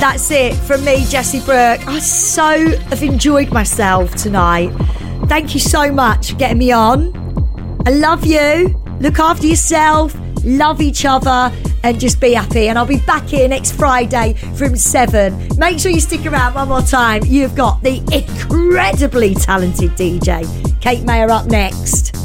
that's it from me, Jessie Brooke. I so have enjoyed myself tonight. Thank you so much for getting me on. I love you. Look after yourself. Love each other. And just be happy. And I'll be back here next Friday from 7. Make sure you stick around one more time. You've got the incredibly talented DJ, Kate Mayer, up next.